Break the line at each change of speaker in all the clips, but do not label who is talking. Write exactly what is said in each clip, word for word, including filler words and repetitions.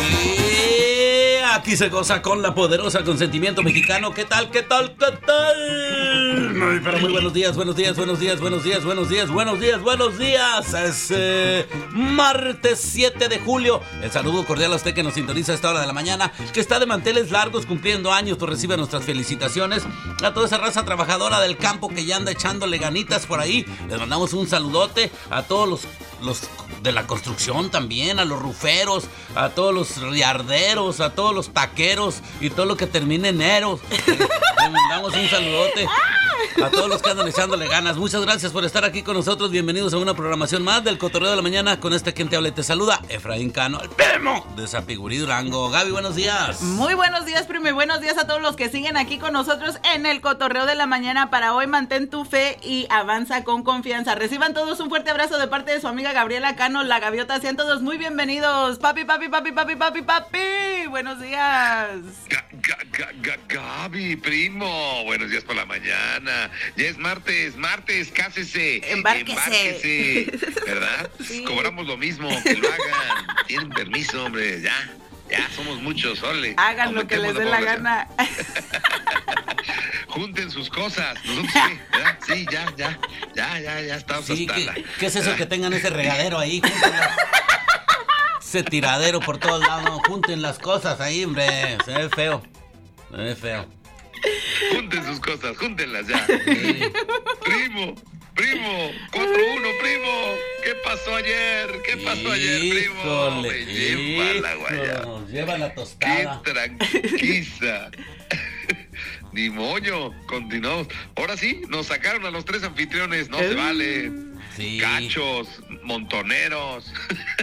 Aquí se goza con la poderosa consentimiento mexicano. ¿Qué tal? ¿Qué tal? ¿Qué tal? Muy, pero muy buenos días, buenos días, buenos días, buenos días, buenos días, buenos días, buenos días. Es eh, martes siete de julio. El saludo cordial a usted que nos sintoniza a esta hora de la mañana, que está de manteles largos cumpliendo años, pues recibe nuestras felicitaciones. A toda esa raza trabajadora del campo que ya anda echándole ganitas por ahí, les mandamos un saludote. A todos los, los de la construcción también, a los ruferos, a todos los yarderos, a todos los taqueros y todo lo que termine en eros. Les mandamos un saludote a todos los que andan echándole ganas. Muchas gracias por estar aquí con nosotros. Bienvenidos a una programación más del Cotorreo de la Mañana. Con este quien te habla y te saluda, Efraín Cano, el Pemo de Zapigurí, Durango. Gaby, buenos días.
Muy buenos días, primo, y buenos días a todos los que siguen aquí con nosotros en el Cotorreo de la Mañana. Para hoy, mantén tu fe y avanza con confianza. Reciban todos un fuerte abrazo de parte de su amiga Gabriela Cano, la Gaviota. Sean todos muy bienvenidos. Papi, papi, papi, papi, papi, papi. Buenos días.
Ga, ga, ga, ga, Gaby, primo. Buenos días por la mañana. Ya es martes, martes, cásese.
Embárquese.
Embárquese, ¿verdad?
Sí.
Cobramos lo mismo, que lo hagan. Tienen permiso, hombre, ya. Ya somos muchos, órale.
Hagan lo que les dé la gana.
Junten sus cosas. Nosotros sí, ¿verdad? Sí, ya, ya. Ya, ya, ya estamos
Sí,
hasta
¿qué,
la...
¿qué es eso que tengan ese regadero ahí? Ese tiradero por todos lados. Junten las cosas ahí, hombre. Se ve feo. Se ve feo.
Junten sus cosas, júntenlas ya.
Sí.
Primo, primo, cuatro uno, primo. ¿Qué pasó ayer? ¿Qué pasó ayer, primo?
Híjole,
Me lleva la guayaba.
nos lleva la
Qué
tostada.
tranquiza. Ni moño, continuamos. Ahora sí, nos sacaron a los tres anfitriones, no se vale.
Sí.
Cachos, montoneros.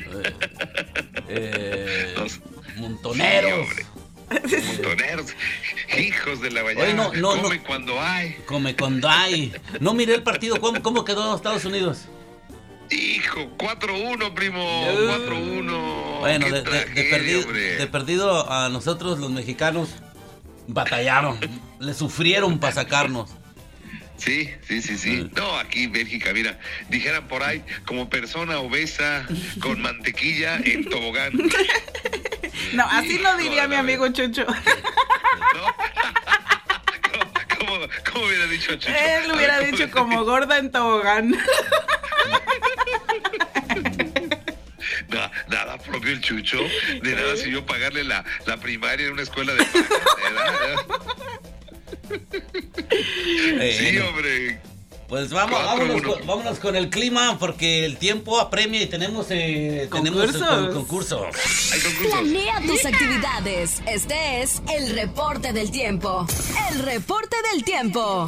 Eh,
Los-
montoneros.
Sí, hombre. Montoneros, hijos de la guayaba.
Oye, no, no,
Come
no.
cuando hay.
Come cuando hay. No miré el partido. ¿Cómo, cómo quedó Estados Unidos?
Hijo, cuatro uno, primo.
Uh.
cuatro uno.
Bueno,
Qué
de, de- de
tragedia,
perdido,
hombre.
de perdido a nosotros los mexicanos batallaron. Le sufrieron para sacarnos.
Sí, sí, sí, sí. No, aquí en Bélgica, mira, dijeran por ahí, como persona obesa con mantequilla en tobogán.
No, así lo diría
Hijo
mi
de la
amigo Chucho.
¿No? ¿Cómo, cómo, cómo hubiera dicho Chucho?
Él hubiera
A ver, ¿cómo-
dicho como gorda en tobogán.
Na- nada propio el Chucho, de nada si yo pagarle la, la primaria en una escuela de paga, ¿verdad? Sí,
Bueno,
hombre.
pues vamos,
Cuatro,
vámonos,
uno.
con, vámonos con el clima porque el tiempo apremia y tenemos, eh, tenemos el
Concursos.
con- concurso.
Hay concursos.
Planea tus actividades. Este es el reporte del tiempo. El reporte del tiempo.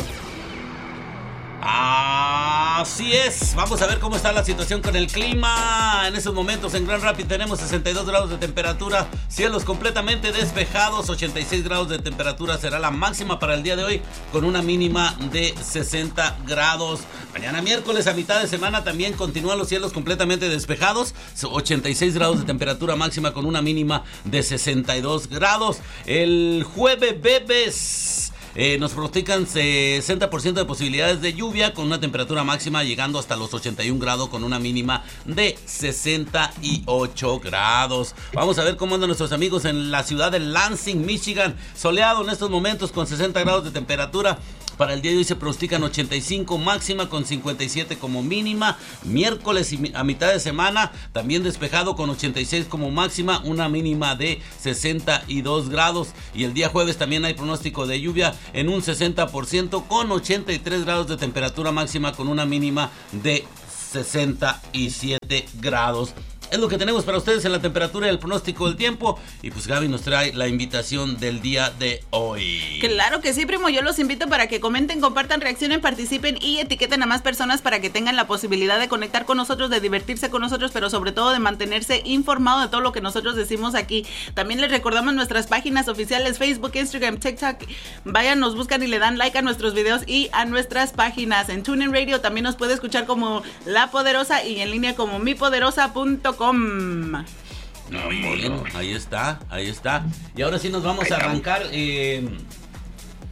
Así es, vamos a ver cómo está la situación con el clima. En esos momentos en Grand Rapids tenemos sesenta y dos grados de temperatura, cielos completamente despejados, ochenta y seis grados de temperatura será la máxima para el día de hoy, con una mínima de sesenta grados. Mañana miércoles a mitad de semana también continúan los cielos completamente despejados, ochenta y seis grados de temperatura máxima con una mínima de sesenta y dos grados. El jueves bebés Eh, nos pronostican sesenta por ciento de posibilidades de lluvia con una temperatura máxima llegando hasta los ochenta y un grados con una mínima de sesenta y ocho grados. Vamos a ver cómo andan nuestros amigos en la ciudad de Lansing, Michigan. Soleado en estos momentos con sesenta grados de temperatura. Para el día de hoy se pronostican ochenta y cinco máxima con cincuenta y siete como mínima. Miércoles y a mitad de semana también despejado con ochenta y seis como máxima, una mínima de sesenta y dos grados. Y el día jueves también hay pronóstico de lluvia en un sesenta por ciento con ochenta y tres grados de temperatura máxima con una mínima de sesenta y siete grados. Es lo que tenemos para ustedes en la temperatura y el pronóstico del tiempo. Y pues Gaby nos trae la invitación del día de hoy.
Claro que sí, primo. Yo los invito para que comenten, compartan, reaccionen, participen y etiqueten a más personas para que tengan la posibilidad de conectar con nosotros, de divertirse con nosotros, pero sobre todo de mantenerse informado de todo lo que nosotros decimos aquí. También les recordamos nuestras páginas oficiales, Facebook, Instagram, TikTok. Vayan, nos buscan y le dan like a nuestros videos y a nuestras páginas. En TuneIn Radio también nos puede escuchar como La Poderosa y en línea como mi poderosa punto com.
Muy bien, ahí está, ahí está. Y ahora sí nos vamos a arrancar. Eh,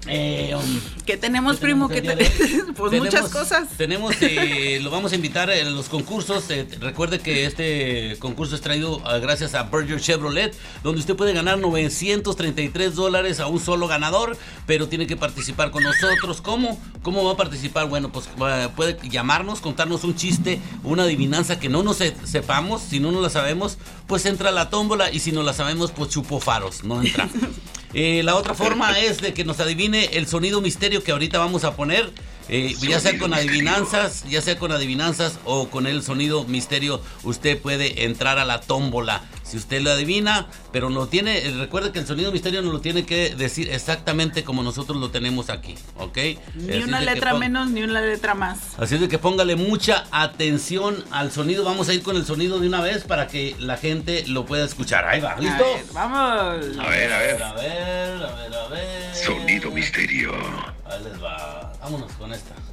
Eh, um,
¿Qué tenemos,
¿qué
primo?
tenemos
¿Qué
el día
te...
de hoy?
Pues
Tenemos-
muchas cosas.
Tenemos, eh, lo vamos a invitar en los concursos. Eh, recuerde que este concurso es traído uh, gracias a Berger Chevrolet, donde usted puede ganar novecientos treinta y tres dólares a un solo ganador, pero tiene que participar con nosotros. ¿Cómo? ¿Cómo va a participar? Bueno, pues uh, puede llamarnos, contarnos un chiste, una adivinanza que no nos se- sepamos. Si no nos la sabemos, pues entra a la tómbola, y si no la sabemos, pues chupó faros, no entra. Eh, la otra forma es de que nos adivine el sonido misterio que ahorita vamos a poner, eh, ya sea con adivinanzas, ya sea con adivinanzas o con el sonido misterio, usted puede entrar a la tómbola. Si usted lo adivina, pero no tiene, eh, recuerde que el sonido misterio nos lo tiene que decir exactamente como nosotros lo tenemos aquí, ¿ok?
Ni
Así
una
de que
letra
pon-
menos, ni una letra más.
Así es de que póngale mucha atención al sonido. Vamos a ir con el sonido de una vez para que la gente lo pueda escuchar. Ahí va, ¿listo?
A ver, vamos.
A ver, a ver.
A ver, a ver, a ver.
Sonido misterio.
Ahí les va. Vámonos con esta.